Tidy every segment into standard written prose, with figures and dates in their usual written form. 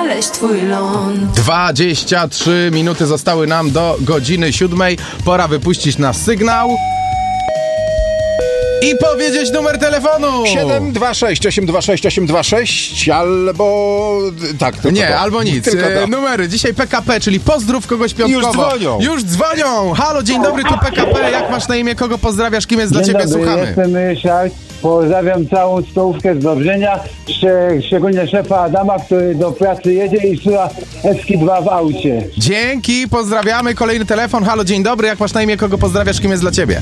znaleźć twój ląd. 23 minuty zostały nam do godziny 7. Pora wypuścić nasz sygnał i powiedzieć numer telefonu. 726-826-826 albo... Tak, tylko Nie, to. albo nic. Tylko to. Numery. Dzisiaj PKP, czyli pozdrów kogoś piątkowo. Już dzwonią. Halo, dzień dobry, tu PKP. Jak masz na imię, kogo pozdrawiasz, kim jest dla ciebie? Dzień dobry, Słuchamy. jestem Ryszard. Pozdrawiam całą stołówkę z Dobrzenia, szczególnie szefa Adama, który do pracy jedzie i słucha Eski2 w aucie. Dzięki, pozdrawiamy. Kolejny telefon. Halo, dzień dobry. Jak masz na imię, kogo pozdrawiasz, kim jest dla ciebie?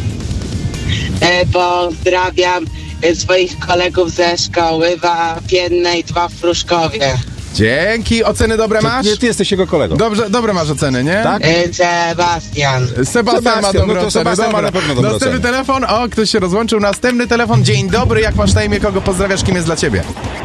Pozdrawiam swoich kolegów ze szkoły wapiennej 2 w Pruszkowie. Dzięki. Oceny dobre masz? Nie, ty jesteś jego kolegą. Dobrze, dobre masz oceny, nie? Tak? Sebastian. Sebastian ma dobre no to oceny. Sebastian ma na pewno dobre Następny oceny. telefon. O, ktoś się rozłączył. Następny telefon. Dzień dobry. Jak masz na imię, kogo pozdrawiasz, kim jest dla ciebie?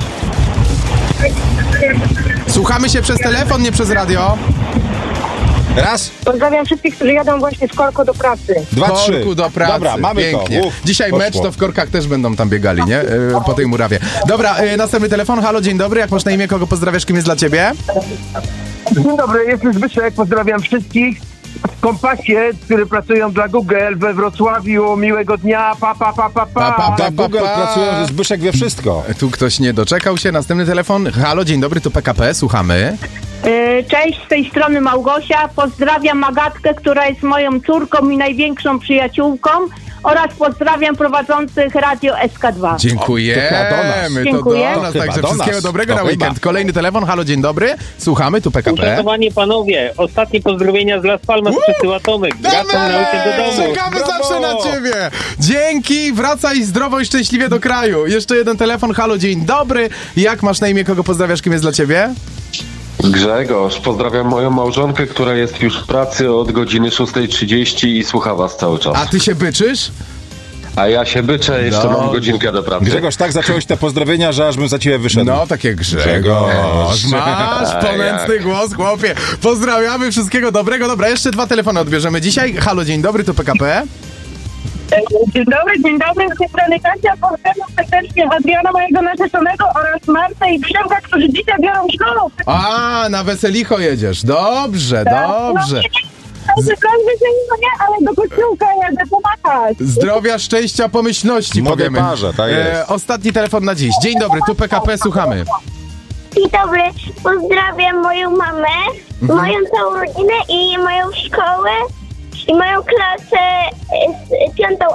Słuchamy się przez telefon, nie przez radio. Raz, Pozdrawiam wszystkich, którzy jadą właśnie z Korko do pracy. 2, 3. Korku do pracy. Dobra, mamy pięknie. to. Uf, Dzisiaj poszło. mecz, to w korkach też będą tam biegali, nie? Po tej murawie. Dobra, następny telefon. Halo, dzień dobry. Jak masz na imię, kogo pozdrawiasz, kim jest dla ciebie? Dzień dobry, jestem Zbyszek, pozdrawiam wszystkich w Kompasie, którzy pracują dla Google we Wrocławiu. Miłego dnia, pa. Dla Google pracują, że Zbyszek wie wszystko. Tu ktoś nie doczekał się. Następny telefon. Halo, dzień dobry, tu PKP, słuchamy. Cześć, z tej strony Małgosia. Pozdrawiam Magatkę, która jest moją córką i największą przyjaciółką. Oraz pozdrawiam prowadzących radio SK2. Dziękujemy. To chyba do nas. Dziękuję. To do nas, To także chyba do wszystkiego nas. dobrego To na chyba. weekend. Kolejny telefon. Halo, dzień dobry. Słuchamy, tu PKP. Uszanowanie panowie, ostatnie pozdrowienia z Las Palmas przesyła Tomek. Wracam na weekend do domu. Czekamy Brawo! zawsze na ciebie. Dzięki, wracaj zdrowo i szczęśliwie do kraju. Jeszcze jeden telefon. Halo, dzień dobry. Jak masz na imię, kogo pozdrawiasz, kim jest dla ciebie? Grzegorz, pozdrawiam moją małżonkę, która jest już w pracy od godziny 6:30 i słucha was cały czas. A ty się byczysz? A ja się byczę, jeszcze mam godzinkę do pracy. Grzegorz, tak zacząłeś te pozdrowienia, że aż bym za ciebie wyszedł. No, takie Grzegorz. Masz ponętny głos, chłopie. Pozdrawiamy, wszystkiego dobrego. Dobra, jeszcze 2 telefony odbierzemy dzisiaj. Halo, dzień dobry, to PKP. Dzień dobry, z tej strony Kasia. Pozdrawiam serdecznie Adriana, mojego narzeczonego oraz Martę i Przemka, którzy dzisiaj biorą ślub. A, na weselicho jedziesz. Dobrze, dobrze. Nie, ale do kościółka jadę pomagać. Zdrowia, szczęścia, pomyślności, Młodej powiemy. parze, tak jest. Ostatni telefon na dziś. Dzień dobry, tu PKP, słuchamy. Dzień dobry, pozdrawiam moją mamę, moją całą rodzinę i moją szkołę i moją klasę 5